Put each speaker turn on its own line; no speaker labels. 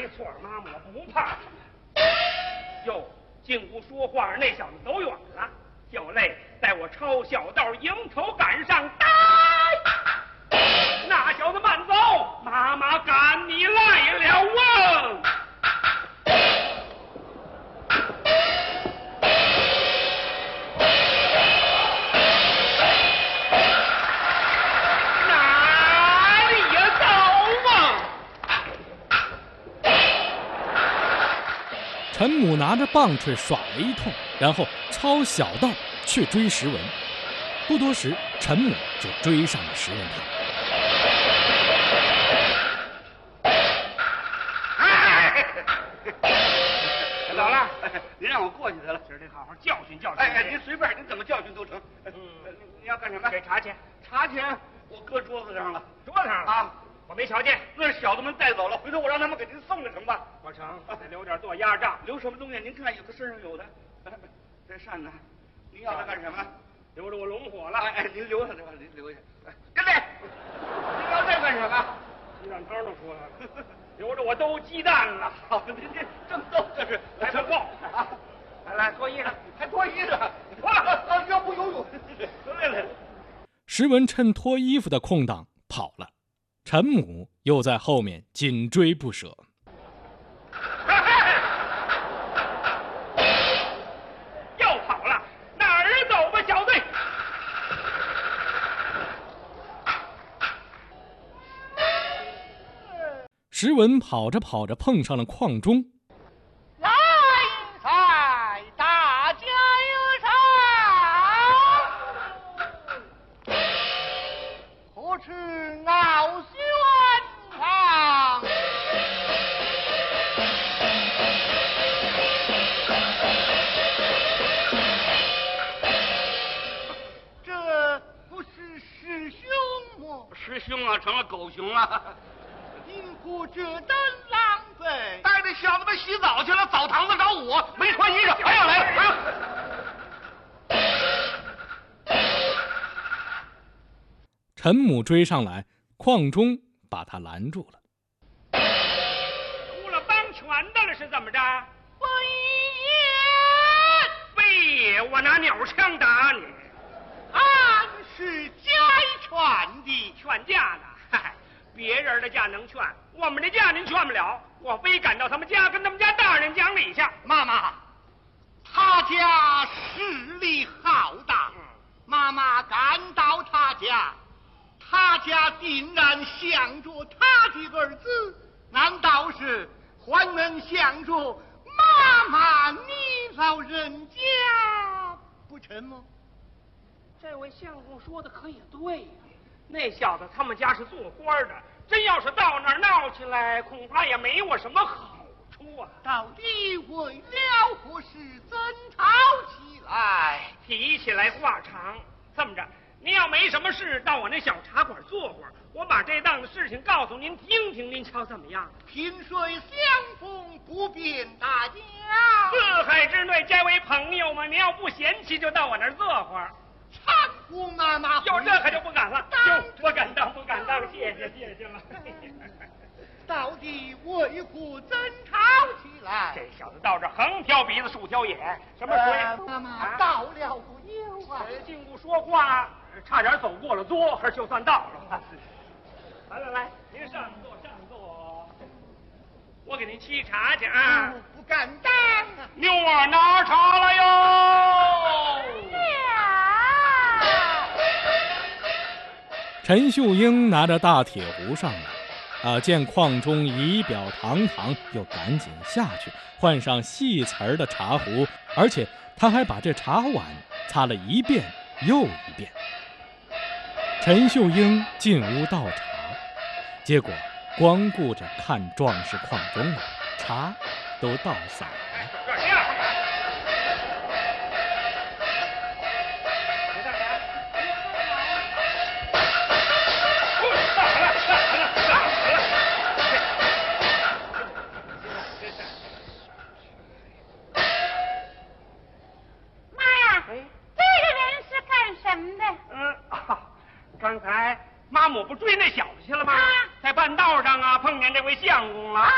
错，妈妈我不怕他。哟，进屋说话，那小子走远了。小泪带我抄小道，迎头赶上，呆！那小子慢走，妈妈赶你来了啊！哪里呀走啊！
陈母拿着棒槌耍了一通，然后抄小道去追石文。不多时，陈母就追上了石文堂。
老了，
您让我过去得了，
今儿得好好教训教训。
哎，您随便，您怎么教训都成。你要干什么？
给茶钱。
茶钱我搁桌子上了，
桌子上了
啊，
我没瞧见。
那小子们带走了，回头我让他们给您送了成吧？
我成，得留点做压账。
留什么东西？您看，有的身上有的。这扇子，您要它干什么？
留着我龙火了。
哎，您留下来吧，您留下。哎，跟这，您要这干什么？
鸡蛋汤都出来了，留着我兜鸡蛋了。
好，您这正逗，这是
来不够啊！来脱衣裳，
还脱衣裳，啊，要不游泳？来。
石文趁脱衣服的空档跑了，陈母又在后面紧追不舍。
又跑了，哪儿走吧，小队？
石文跑着跑着碰上了邝忠。
来在大家有赏，何处傲轩堂？这不是师兄吗？
师兄啊，成了狗熊了。
因何这等狼狈？
带着小子们洗澡去了，澡堂子找我，没穿衣裳，还要来了。
陈母追上来，邝忠把他拦住了。
出了帮拳的了是怎么着？
非也，
非也，我拿鸟枪打你，
俺是家劝的。
劝架呢？嗨，别人的架能劝，我们的架您劝不了。我非赶到他们家，跟他们家大人讲理去。
妈妈，他家势力浩大，妈妈赶到他家，他家定然想着他的儿子，难道是还能想着妈妈你老人家不成吗？
这位相公说的可也对呀、那小子他们家是做官的，真要是到那儿闹起来，恐怕也没我什么好处啊。
到底为了何事争吵起来？
提起来话长，这么着，您要没什么事，到我那小茶馆坐会儿，我把这档子事情告诉您听听，您瞧怎么样？
萍水相逢不便大家，
四海之内皆为朋友嘛，您要不嫌弃，就到我那儿坐会儿。
搀扶妈妈。
有这可就不敢了，哟，不敢当，不敢当，谢谢了。
到底为何争吵起来？
这小子到这横挑鼻子竖挑眼，什么水？
妈妈到了不久啊。
进屋说话，差点走过了桌，就算到了。来，您上座，上座。我给您沏茶去啊。
不敢当啊。
妞儿拿茶来哟。
陈秀英拿着大铁壶上来，见邝忠仪表堂堂，又赶紧下去换上细瓷儿的茶壶，而且他还把这茶碗擦了一遍又一遍。陈秀英进屋倒茶，结果光顾着看壮士邝忠了，茶都倒洒了。
刚才妈母不追那小子去了吗？在半道上啊，碰见这位相公了。